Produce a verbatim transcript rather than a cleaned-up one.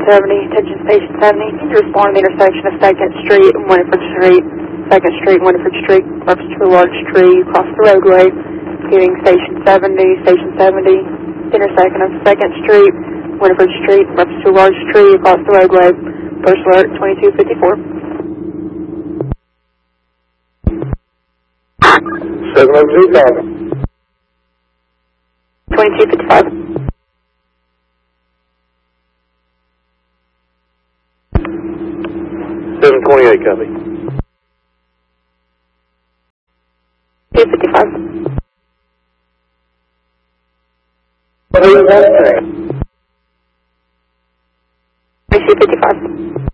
seventy, attention Station seventy. Can you respond to the intersection of second Street and Winifred Street? second Street and Winifred Street, reference to a large tree across the roadway. Getting Station seventy, Station seventy, intersection of second Street, Winifred Street, reference to a large tree across the roadway. First alert, twenty-two fifty-four. seven oh two, copy. twenty-two fifty-five. seven twenty-eight, copy. two fifty-five. What is that thing? twenty-two fifty-five.